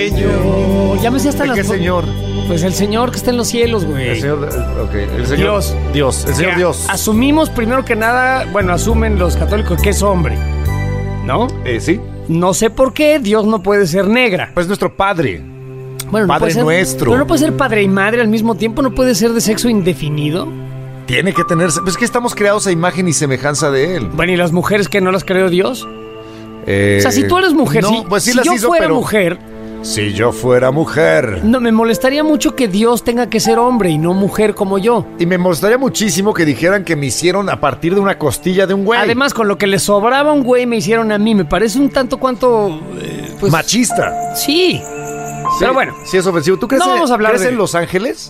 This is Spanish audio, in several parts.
Señor. Ya me sé hasta ¿De las... qué señor? Pues el Señor que está en los cielos, güey. El señor, el señor Dios. Dios, el señor Ya, Dios. Asumimos primero que nada, bueno, asumen los católicos que es hombre, ¿no? Sí. No sé por qué Dios no puede ser negra. Pues nuestro padre. Bueno, Padre puede ser, nuestro. Pero no puede ser padre y madre al mismo tiempo, no puede ser de sexo indefinido. Tiene que tenerse. Pues es que estamos creados a imagen y semejanza de él. Bueno, ¿y las mujeres que no las creó Dios? O sea, si tú eres mujer, no, si, pues sí si las yo hizo, fuera pero mujer, si yo fuera mujer. no me molestaría mucho que Dios tenga que ser hombre y no mujer como yo. Y me molestaría muchísimo que dijeran que me hicieron a partir de una costilla de un güey. Además, con lo que le sobraba a un güey me hicieron a mí. Me parece un tanto cuanto... pues, machista. Sí. Pero bueno. Sí, es ofensivo. ¿Tú crees, No vamos a hablar crees de- en Los Ángeles?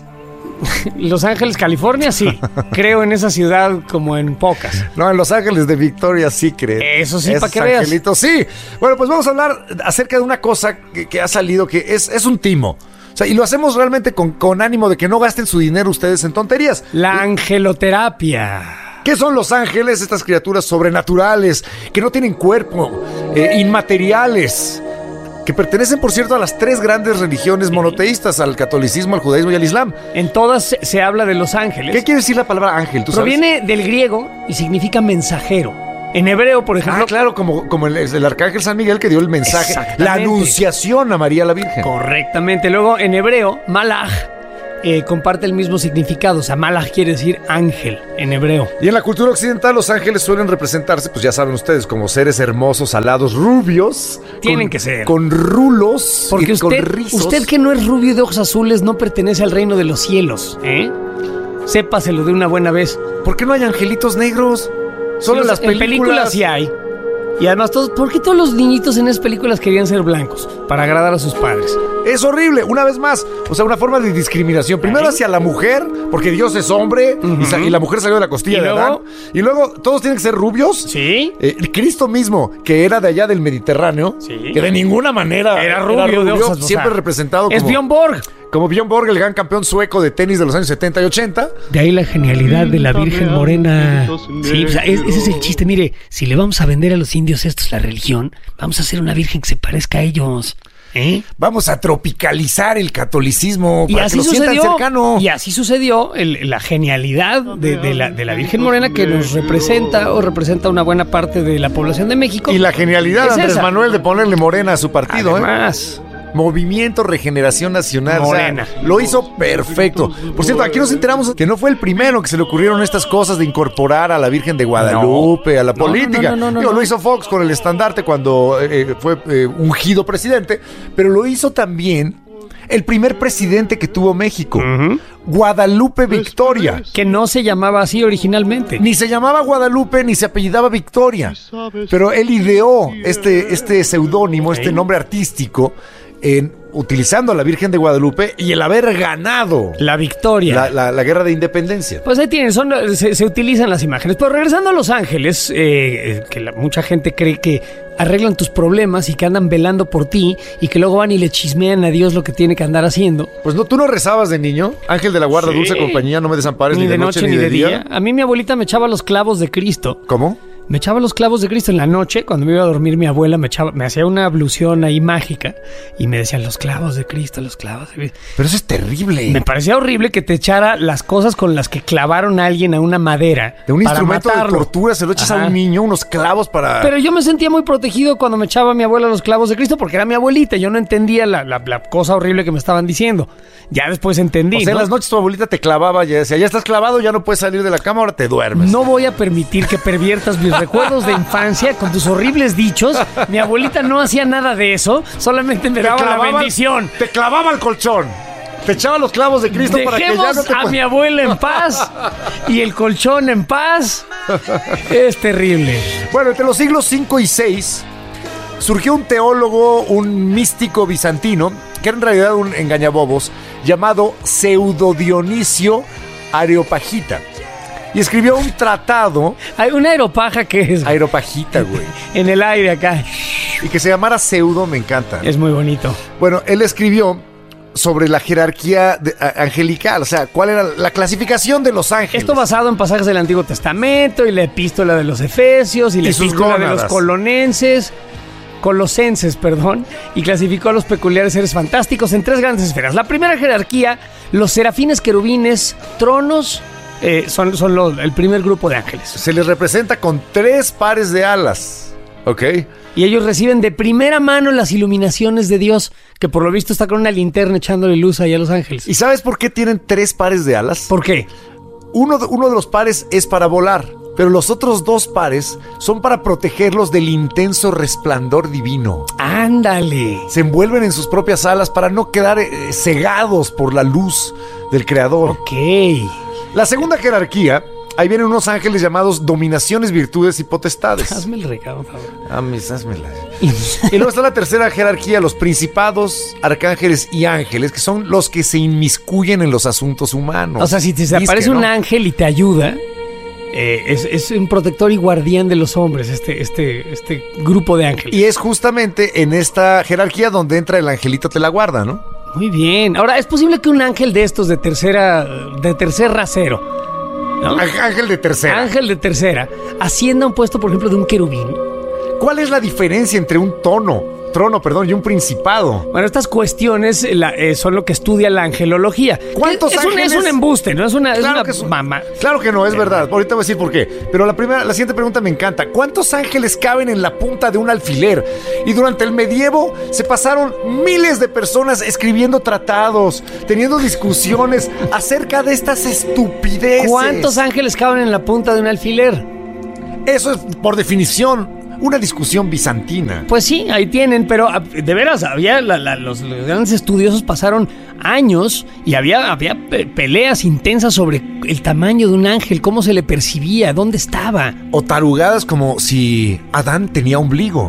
Los Ángeles, California, sí. Creo en esa ciudad como en pocas. No, en Los Ángeles de Victoria sí creen. Eso sí, Esos para que veas. angelitos, sí. Bueno, pues vamos a hablar acerca de una cosa que ha salido que es un timo. O sea, y lo hacemos realmente con ánimo de que no gasten su dinero ustedes en tonterías. La angeloterapia. ¿Qué son los ángeles? Estas criaturas sobrenaturales, que no tienen cuerpo, inmateriales, que pertenecen, por cierto, a las 3 grandes religiones monoteístas, al catolicismo, al judaísmo y al islam. En todas se habla de los ángeles. ¿Qué quiere decir la palabra ángel? ¿Tú sabes? Proviene del griego y significa mensajero. En hebreo, por ejemplo... Ah, claro, como el arcángel San Miguel que dio el mensaje, Exactamente. la anunciación a María la Virgen. Correctamente. Luego, en hebreo, malach comparte el mismo significado. O sea, malach quiere decir ángel en hebreo. Y en la cultura occidental los ángeles suelen representarse, pues ya saben ustedes, como seres hermosos, alados, rubios. Tienen que ser. Con rulos Porque y con usted, rizos. usted que no es rubio de ojos azules no pertenece al reino de los cielos, ¿eh? Sépaselo de una buena vez. ¿Por qué no hay angelitos negros? Solo en las películas. En películas sí hay. Y además, ¿por qué todos los niñitos en esas películas querían ser blancos? Para agradar a sus padres. Es horrible, una vez más. O sea, una forma de discriminación. Primero hacia la mujer, porque Dios es hombre y la mujer salió de la costilla ¿Y de luego? Adán. Y luego, todos tienen que ser rubios. ¿Sí? Cristo mismo, que era de allá del Mediterráneo, Sí. que de ninguna manera Era rubio de ojos, o siempre sea, representado Es como, Björn Borg. como Björn Borg, el gran campeón sueco de tenis de los años 70 y 80. De ahí la genialidad de la Virgen Morena. Sí, pues, ese es el chiste. Mire, si le vamos a vender a los indios estos la religión, vamos a hacer una Virgen que se parezca a ellos. ¿Eh? Vamos a tropicalizar el catolicismo Y para así que lo sientan sucedió. cercano. Y así sucedió la genialidad de la Virgen Morena que nos representa o representa una buena parte de la población de México. Y la genialidad, Es Andrés esa. Manuel, de ponerle Morena a su partido. Además, Movimiento Regeneración Nacional. Morena. O sea, lo hizo perfecto. Por cierto, aquí nos enteramos que no fue el primero que se le ocurrieron estas cosas de incorporar a la Virgen de Guadalupe, a la política. no, Digo, lo hizo Fox con el estandarte cuando fue ungido presidente, pero lo hizo también el primer presidente que tuvo México, Guadalupe Victoria. que no se llamaba así originalmente. Ni se llamaba Guadalupe ni se apellidaba Victoria, pero él ideó este seudónimo, este nombre artístico, utilizando a la Virgen de Guadalupe y el haber ganado La victoria. la guerra de independencia. Pues ahí tienen, se utilizan las imágenes. Pero regresando a Los Ángeles, mucha gente cree que arreglan tus problemas y que andan velando por ti y que luego van y le chismean a Dios lo que tiene que andar haciendo. Pues no, ¿tú no rezabas de niño? Ángel de la guarda, Sí. dulce compañía, no me desampares ni de noche ni de día. A mí mi abuelita me echaba los clavos de Cristo. ¿Cómo? Me echaba los clavos de Cristo en la noche. Cuando me iba a dormir mi abuela me hacía una ablución ahí mágica y me decían los clavos de Cristo, los clavos de Cristo. Pero eso es terrible. Me parecía horrible que te echara las cosas con las que clavaron a alguien a una madera. De un para instrumento de matarlo. tortura se lo echas a Ajá. un niño, unos clavos para... Pero yo me sentía muy protegido cuando me echaba mi abuela los clavos de Cristo porque era mi abuelita. Yo no entendía la cosa horrible que me estaban diciendo. Ya después entendí. O sea, en ¿no? las noches tu abuelita te clavaba, ya decía, ya estás clavado, ya no puedes salir de la cama, ahora te duermes. No voy a permitir que perviertas mis recuerdos de infancia con tus horribles dichos. Mi abuelita no hacía nada de eso, solamente me daba la bendición. Te clavaba el colchón. Te echaba los clavos de Cristo para que ya Dejemos no te... a mi abuela en paz y el colchón en paz. Es terrible. Bueno, entre los siglos 5 y 6 surgió un teólogo, un místico bizantino, que era en realidad un engañabobos, llamado Pseudo Dionisio Areopagita. Y escribió un tratado... Hay una aeropaja que es Areopagita, güey. en el aire acá. Y que se llamara Pseudo, me encanta. Es muy bonito. Bueno, él escribió sobre la jerarquía angelical, o sea, cuál era la clasificación de los ángeles. Esto basado en pasajes del Antiguo Testamento y la epístola de los Efesios y la Y sus epístola de los gónadas. colonenses. Colosenses, y clasificó a los peculiares seres fantásticos en 3 grandes esferas. La primera jerarquía, los serafines, querubines, tronos, son el primer grupo de ángeles. Se les representa con 3 pares de alas, ¿ok? Y ellos reciben de primera mano las iluminaciones de Dios, que por lo visto está con una linterna echándole luz ahí a los ángeles. ¿Y sabes por qué tienen 3 pares de alas? ¿Por qué? Uno de los pares es para volar, pero los otros 2 pares son para protegerlos del intenso resplandor divino. ¡Ándale! Se envuelven en sus propias alas para no quedar cegados por la luz del Creador. Ok. La segunda jerarquía, ahí vienen unos ángeles llamados dominaciones, virtudes y potestades. Hazme el recado, por favor. Házmela. Y luego está la tercera jerarquía, los principados, arcángeles y ángeles, que son los que se inmiscuyen en los asuntos humanos. O sea, si te aparece un ángel y te ayuda, es un protector y guardián de los hombres, este grupo de ángeles. Y es justamente en esta jerarquía donde entra el angelito te la guarda, ¿no? Muy bien. Ahora, ¿es posible que un ángel de estos de tercer rasero, ¿no? Ángel de tercera. Ángel de tercera ascienda a un puesto, por ejemplo, de un querubín? ¿Cuál es la diferencia entre un trono, y un principado? Bueno, estas cuestiones son lo que estudia la angelología. ¿Cuántos ángeles? Es un embuste, ¿no? Claro que no, es verdad. Ahorita voy a decir por qué. Pero la siguiente pregunta me encanta. ¿Cuántos ángeles caben en la punta de un alfiler? Y durante el medievo se pasaron miles de personas escribiendo tratados, teniendo discusiones acerca de estas estupideces. ¿Cuántos ángeles caben en la punta de un alfiler? Eso es, por definición, una discusión bizantina. Pues sí, ahí tienen, pero de veras, los grandes estudiosos pasaron años y había peleas intensas sobre el tamaño de un ángel, cómo se le percibía, dónde estaba. O tarugadas como si Adán tenía ombligo.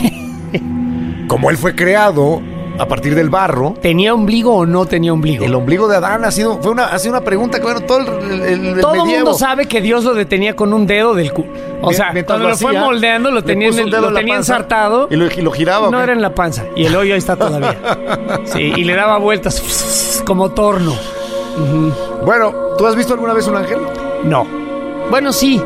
Como él fue creado a partir del barro. ¿Tenía ombligo o no tenía ombligo? El ombligo de Adán ha sido una pregunta que, bueno, todo el mundo sabe que Dios lo detenía con un dedo del culo. O sea, cuando lo fue moldeando, lo tenía ensartado. Y lo giraba. No, era en la panza. Y el hoyo ahí está todavía. Sí, y le daba vueltas como torno. Bueno, ¿tú has visto alguna vez un ángel? No. Bueno, sí.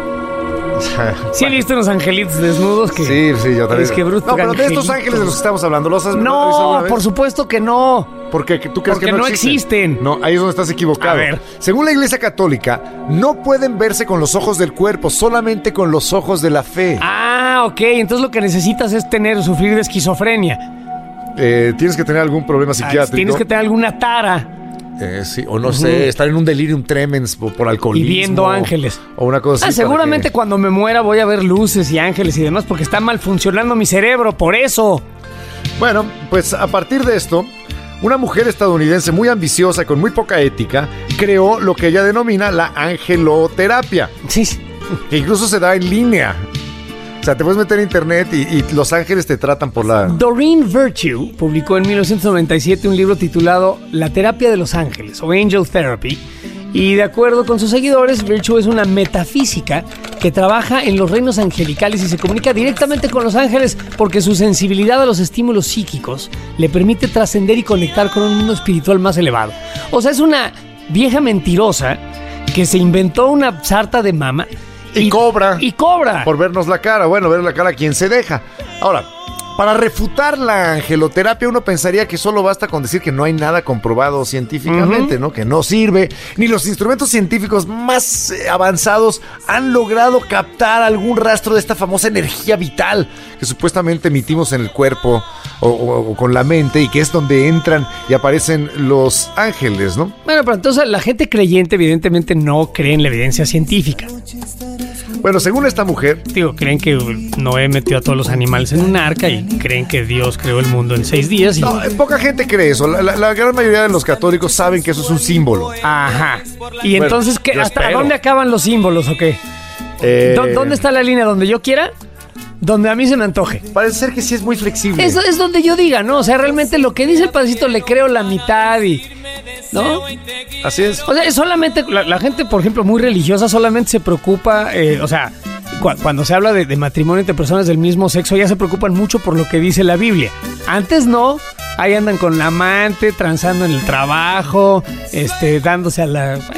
Sí he visto unos angelitos desnudos que... Sí, yo también. Es que bruto. No, pero de estos ángeles de los que estamos hablando, ¿los has visto alguna vez? Por supuesto que no. ¿Por qué? ¿Tú crees que no existen? No, ahí es donde estás equivocado. A ver. Según la Iglesia Católica, no pueden verse con los ojos del cuerpo, solamente con los ojos de la fe. Ah, ok. Entonces lo que necesitas es sufrir de esquizofrenia. Tienes que tener algún problema psiquiátrico. Tienes que tener alguna tara. Sí, o no sé, estar en un delirium tremens por alcoholismo. Y viendo ángeles. O una cosa así. Seguramente cuando me muera voy a ver luces y ángeles y demás porque está mal funcionando mi cerebro, por eso. Bueno, pues a partir de esto, una mujer estadounidense muy ambiciosa y con muy poca ética creó lo que ella denomina la angeloterapia. Sí. Que incluso se da en línea. O sea, te puedes meter en internet y los ángeles te tratan por la... Doreen Virtue publicó en 1997 un libro titulado La terapia de los ángeles, o Angel Therapy, y de acuerdo con sus seguidores, Virtue es una metafísica que trabaja en los reinos angelicales y se comunica directamente con los ángeles porque su sensibilidad a los estímulos psíquicos le permite trascender y conectar con un mundo espiritual más elevado. O sea, es una vieja mentirosa que se inventó una sarta de mama y cobra. Y cobra. Por vernos la cara. Bueno, ver la cara a quien se deja. Ahora, para refutar la angeloterapia, uno pensaría que solo basta con decir que no hay nada comprobado científicamente, ¿no? Que no sirve. Ni los instrumentos científicos más avanzados han logrado captar algún rastro de esta famosa energía vital que supuestamente emitimos en el cuerpo o con la mente y que es donde entran y aparecen los ángeles, ¿no? Bueno, pero entonces la gente creyente evidentemente no cree en la evidencia científica. Bueno, según esta mujer... creen que Noé metió a todos los animales en un arca y creen que Dios creó el mundo en 6 días. No, poca gente cree eso. La gran mayoría de los católicos saben que eso es un símbolo. Ajá. Y bueno, entonces, ¿hasta dónde acaban los símbolos o qué? ¿Dónde está la línea? ¿Donde yo quiera? Donde a mí se me antoje. Parece ser que sí es muy flexible. Eso es donde yo diga, ¿no? O sea, realmente lo que dice el padrecito le creo la mitad y... ¿no? Así es. O sea, solamente la gente, por ejemplo, muy religiosa solamente se preocupa, o sea, cuando se habla de matrimonio entre personas del mismo sexo, ya se preocupan mucho por lo que dice la Biblia. Antes no, ahí andan con la amante, transando en el trabajo, dándose a la...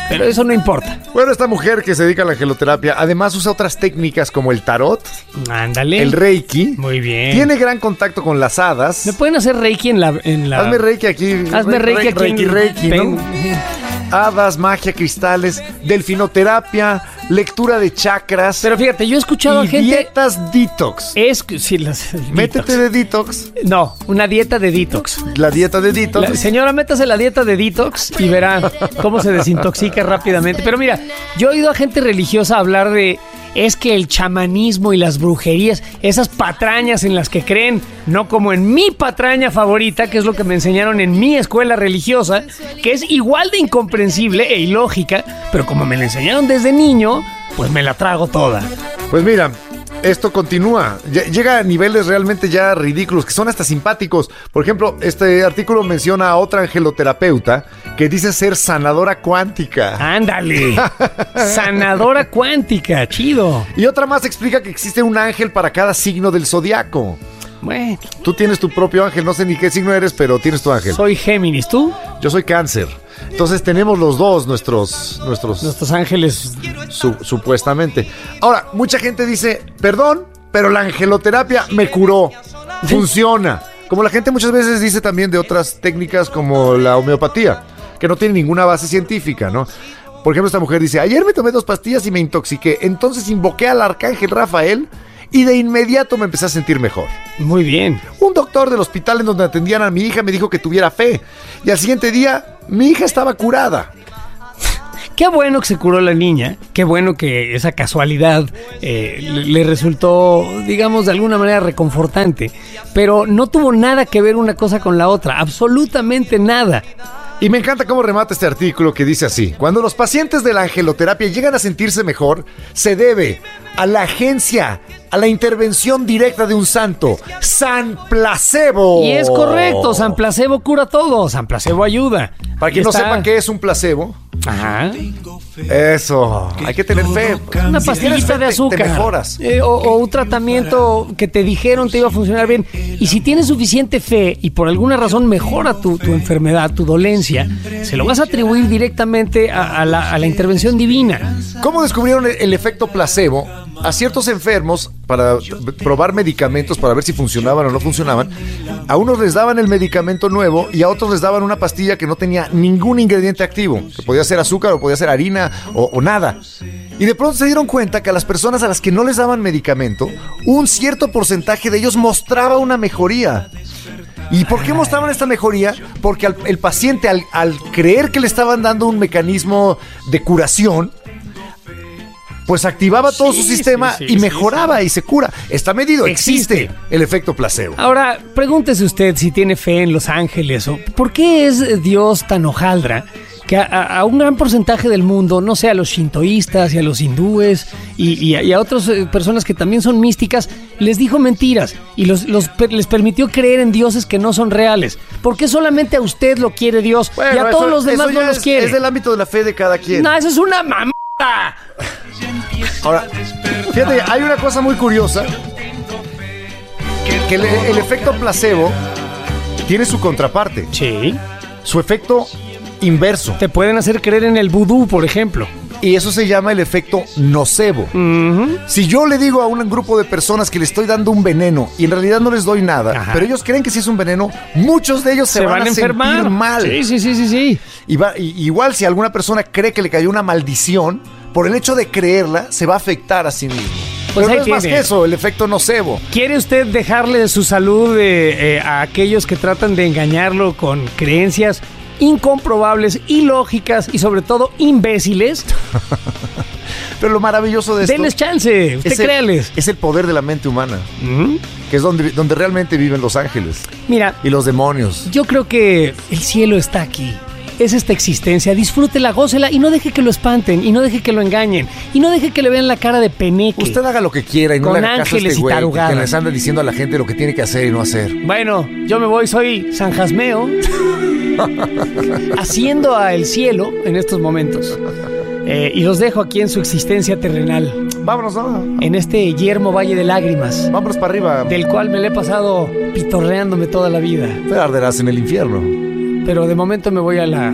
Pero eso no importa. Bueno, esta mujer que se dedica a la angeloterapia, además usa otras técnicas como el tarot, Ándale. el reiki. Muy bien. Tiene gran contacto con las hadas. ¿Me pueden hacer reiki en la... Hazme reiki aquí. Hazme reiki aquí. Reiki, ¿no? Hadas, magia, cristales, delfinoterapia, lectura de chakras. Pero fíjate, yo he escuchado a y gente... dietas detox. Sí, las... Métete de detox. No, una dieta de detox. La dieta de detox. Señora, métase la dieta de detox y verá cómo se desintoxica rápidamente. Pero mira, yo he oído a gente religiosa hablar de... Es que el chamanismo y las brujerías, esas patrañas en las que creen, no como en mi patraña favorita, que es lo que me enseñaron en mi escuela religiosa, que es igual de incomprensible e ilógica, pero como me la enseñaron desde niño, pues me la trago toda. Pues mira, esto continúa. Llega a niveles realmente ya ridículos, que son hasta simpáticos. Por ejemplo, este artículo menciona a otra angeloterapeuta que dice ser sanadora cuántica. ¡Ándale! Sanadora cuántica, chido. Y otra más explica que existe un ángel para cada signo del zodiaco. Bueno, Tú tienes tu propio ángel, no sé ni qué signo eres, pero tienes tu ángel. soy Géminis, ¿tú? Yo soy Cáncer. Entonces tenemos los dos nuestros Nuestros ángeles. supuestamente. Ahora, mucha gente dice, perdón, pero la angeloterapia me curó. Funciona. Como la gente muchas veces dice también de otras técnicas como la homeopatía, que no tiene ninguna base científica, ¿no? Por ejemplo, esta mujer dice, ayer me tomé 2 pastillas y me intoxiqué. Entonces invoqué al arcángel Rafael y de inmediato me empecé a sentir mejor. Muy bien. Un doctor del hospital en donde atendían a mi hija me dijo que tuviera fe. Y al siguiente día, mi hija estaba curada. Qué bueno que se curó la niña, qué bueno que esa casualidad le resultó, digamos, de alguna manera reconfortante, pero no tuvo nada que ver una cosa con la otra, absolutamente nada. Y me encanta cómo remata este artículo que dice así: cuando los pacientes de la angeloterapia llegan a sentirse mejor, se debe a la agencia, a la intervención directa de un santo, San Placebo. Y es correcto, San Placebo cura todo, San Placebo ayuda. Para quien no sepa qué es un placebo. Ajá. Eso, hay que tener fe. Una Si tienes pastillita fe, de azúcar. te mejoras. O un tratamiento que te dijeron te iba a funcionar bien. Y si tienes suficiente fe y por alguna razón mejora tu enfermedad, tu dolencia, se lo vas a atribuir directamente a la intervención divina. ¿Cómo descubrieron el efecto placebo? A ciertos enfermos, para probar medicamentos, para ver si funcionaban o no funcionaban, a unos les daban el medicamento nuevo y a otros les daban una pastilla que no tenía ningún ingrediente activo, que podía ser azúcar o podía ser harina o nada. Y de pronto se dieron cuenta que a las personas a las que no les daban medicamento, un cierto porcentaje de ellos mostraba una mejoría. ¿Y por qué mostraban esta mejoría? Porque el paciente, al creer que le estaban dando un mecanismo de curación, pues activaba todo su sistema y mejoraba y se cura. Está medido, existe el efecto placebo. Ahora, pregúntese usted si tiene fe en los ángeles o ¿por qué es Dios tan hojaldra que a un gran porcentaje del mundo, no sé, a los shintoístas y a los hindúes y a otras personas que también son místicas, les dijo mentiras y les permitió creer en dioses que no son reales? ¿Por qué solamente a usted lo quiere Dios y a todos los demás no los quiere? Es del ámbito de la fe de cada quien. No, eso es una mamada. Ahora, fíjate, hay una cosa muy curiosa, que el efecto placebo tiene su contraparte. Sí. Su efecto inverso. Te pueden hacer creer en el vudú, por ejemplo. Y eso se llama el efecto nocebo. Uh-huh. Si yo le digo a un grupo de personas que le estoy dando un veneno y en realidad no les doy nada, ajá, pero ellos creen que sí es un veneno, muchos de ellos se van a enfermar. Sentir mal. Sí. Igual si alguna persona cree que le cayó una maldición, por el hecho de creerla, se va a afectar a sí mismo. Pues pero no es más que eso, el efecto nocebo. ¿Quiere usted dejarle de su salud a aquellos que tratan de engañarlo con creencias incomprobables, ilógicas y sobre todo imbéciles? Pero lo maravilloso de esto... Denles chance, usted créales. Es el poder de la mente humana, que es donde realmente viven los ángeles. Mira, y los demonios. Yo creo que el cielo está aquí. Es esta existencia, disfrútela, gócela y no deje que lo espanten, y no deje que lo engañen, y no deje que le vean la cara de peneque. Usted haga lo que quiera y no con le haga caso a ángeles este y güey tarugadas. que les anda diciendo a la gente lo que tiene que hacer y no hacer. Bueno, yo me voy, soy San Jasmeo, haciendo a el cielo en estos momentos. Y los dejo aquí en su existencia terrenal. Vámonos, en este yermo valle de lágrimas. Vámonos para arriba. Del cual me le he pasado pitorreándome toda la vida. Te arderás en el infierno. Pero de momento me voy a la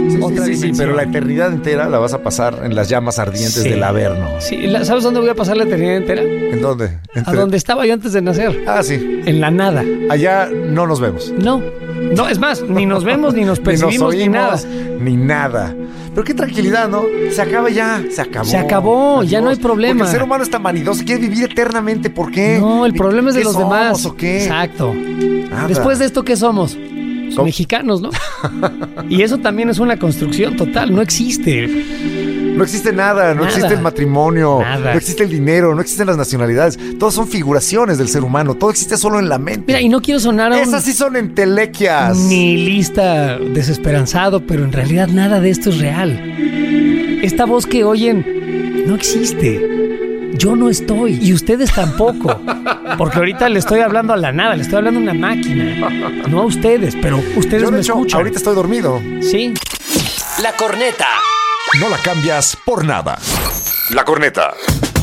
Otra dimensión. pero la eternidad entera la vas a pasar en las llamas ardientes del Averno. Sí, ¿sabes dónde voy a pasar la eternidad entera? ¿En dónde? A donde estaba yo antes de nacer. Ah, sí. En la nada. Allá no nos vemos. No, es más, ni nos vemos, ni nos percibimos, ni nada. Ni nada. Pero qué tranquilidad, ¿no? Se acaba ya, se acabó. Se acabó, Adiós. ya no hay problema. Porque el ser humano es tan vanidoso, quiere vivir eternamente, ¿por qué? No, el problema es de los somos, demás. ¿O qué? Exacto. Nada. Después de esto, ¿qué somos? ¿Cómo? Mexicanos, ¿no? Y eso también es una construcción total, no existe. No existe nada, no existe el matrimonio, Nada. no existe el dinero, no existen las nacionalidades. Todas son figuraciones del ser humano, todo existe solo en la mente. Mira, y no quiero sonar a Esas sí son entelequias. nihilista desesperanzado, pero en realidad nada de esto es real. Esta voz que oyen no existe. Yo no estoy, y ustedes tampoco. Porque ahorita le estoy hablando a la nada, le estoy hablando a una máquina. No a ustedes, pero ustedes Yo, de me hecho, escuchan. ahorita estoy dormido. Sí. La corneta. No la cambias por nada. La corneta.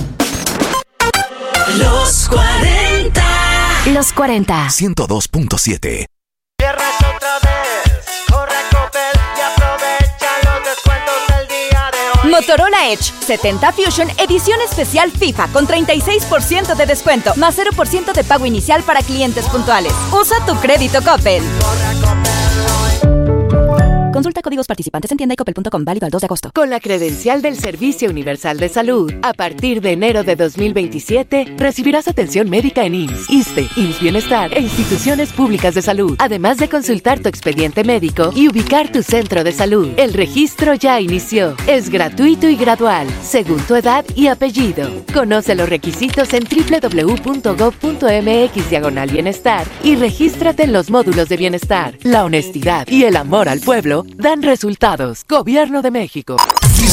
Los 40. Los 40. 102.7. Viernes otra vez, corre a Coppel y aprovecha los descuentos del día de hoy. Motorola Edge 70 Fusion edición especial FIFA con 36% de descuento más 0% de pago inicial para clientes puntuales. Usa tu crédito Coppel. Consulta códigos participantes en tienda y coppel.com, válido al 2 de agosto. Con la credencial del Servicio Universal de Salud, a partir de enero de 2027, recibirás atención médica en IMSS, ISSSTE, IMSS Bienestar e instituciones públicas de salud, además de consultar tu expediente médico y ubicar tu centro de salud. El registro ya inició. Es gratuito y gradual, según tu edad y apellido. Conoce los requisitos en www.gov.mx/bienestar y regístrate en los módulos de bienestar. La honestidad y el amor al pueblo dan resultados. Gobierno de México.